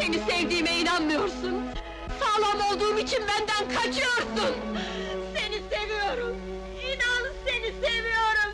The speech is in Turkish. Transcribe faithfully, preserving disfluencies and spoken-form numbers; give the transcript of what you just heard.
Seni sevdiğime inanmıyorsun! Sağlam olduğum için benden kaçıyorsun!